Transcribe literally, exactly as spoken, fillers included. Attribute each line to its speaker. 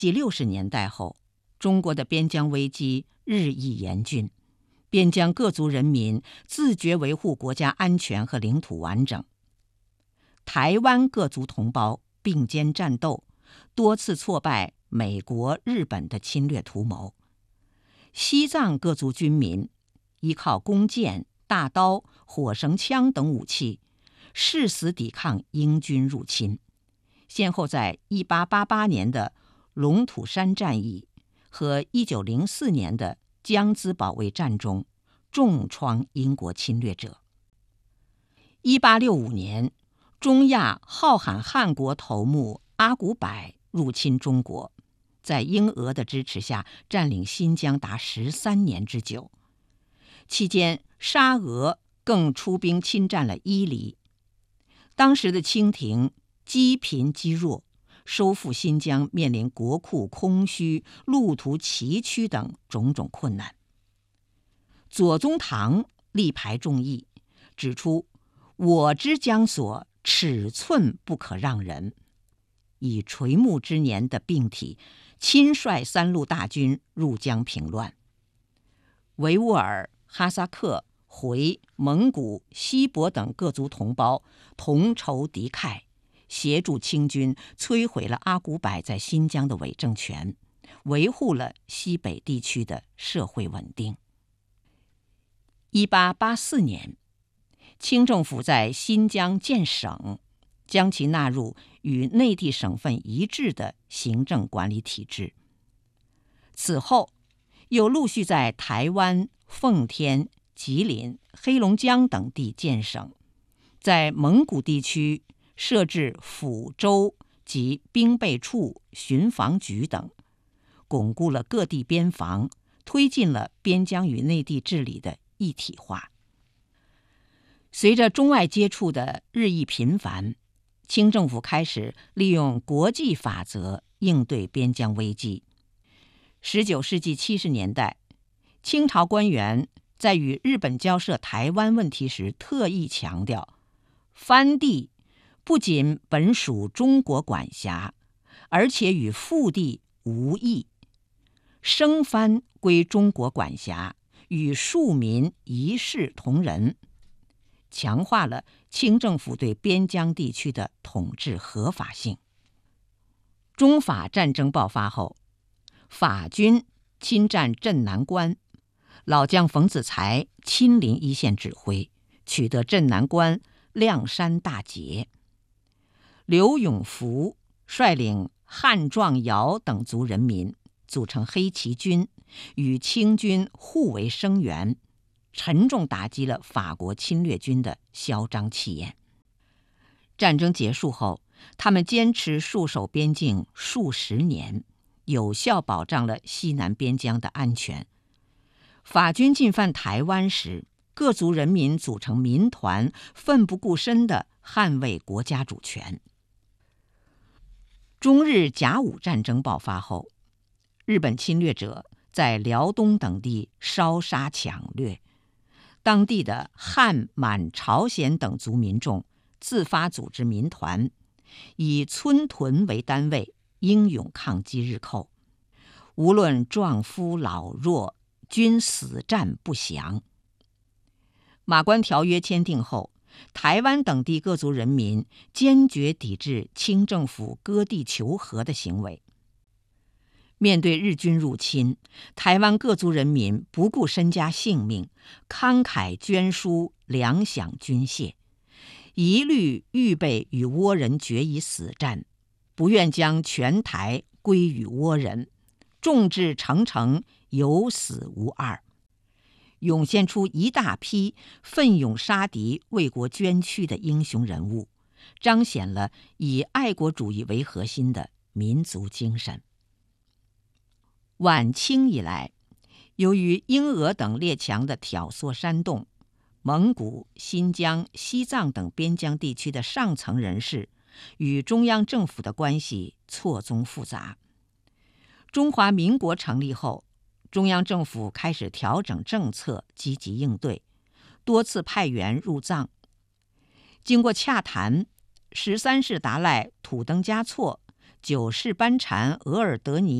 Speaker 1: 六十年代后，中国的边疆危机日益严峻，边疆各族人民自觉维护国家安全和领土完整。台湾各族同胞并肩战斗，多次挫败美国、日本的侵略图谋。西藏各族军民依靠弓箭、大刀、火绳枪等武器，誓死抵抗英军入侵，先后在一八八八年的龙土山战役和一九零四年的江孜保卫战中重创英国侵略者。一八六五年，中亚浩罕汗国头目阿古柏入侵中国，在英俄的支持下占领新疆达十三年之久。期间，沙俄更出兵侵占了伊犁。当时的清廷积贫积弱，收复新疆面临国库空虚、路途崎岖等种种困难。左宗棠力排众议，指出我之疆所尺寸不可让人，以垂暮之年的病体亲率三路大军入疆平乱。维吾尔、哈萨克、回、蒙古、锡伯等各族同胞同仇敌忾，协助清军摧毁了阿古柏在新疆的伪政权，维护了西北地区的社会稳定。一八八四年，清政府在新疆建省，将其纳入与内地省份一致的行政管理体制。此后，又陆续在台湾、奉天、吉林、黑龙江等地建省，在蒙古地区设置抚州及兵备处、巡防局等，巩固了各地边防，推进了边疆与内地治理的一体化。随着中外接触的日益频繁，清政府开始利用国际法则应对边疆危机。十九世纪七十年代，清朝官员在与日本交涉台湾问题时特意强调，藩地不仅本属中国管辖，而且与腹地无异，生藩归中国管辖，与庶民一视同仁，强化了清政府对边疆地区的统治合法性。中法战争爆发后，法军侵占镇南关，老将冯子材亲临一线指挥，取得镇南关、亮山大捷。刘永福率领汉壮瑶等族人民组成黑旗军，与清军互为声援，沉重打击了法国侵略军的嚣张气焰。战争结束后，他们坚持戍守边境数十年，有效保障了西南边疆的安全。法军进犯台湾时，各族人民组成民团，奋不顾身地捍卫国家主权。中日甲午战争爆发后，日本侵略者在辽东等地烧杀抢掠，当地的汉、满、朝鲜等族民众自发组织民团，以村屯为单位，英勇抗击日寇。无论壮夫老弱，均死战不降。马关条约签订后，台湾等地各族人民坚决抵制清政府割地求和的行为。面对日军入侵，台湾各族人民不顾身家性命，慷慨捐书粮饷军械，一律预备与倭人决一死战，不愿将全台归于倭人，众志成城，有死无二，涌现出一大批奋勇杀敌、为国捐躯的英雄人物，彰显了以爱国主义为核心的民族精神。晚清以来，由于英俄等列强的挑唆煽动，蒙古、新疆、西藏等边疆地区的上层人士与中央政府的关系错综复杂。中华民国成立后，中央政府开始调整政策，积极应对，多次派员入藏。经过洽谈，十三世达赖土登嘉措九世班禅额尔德尼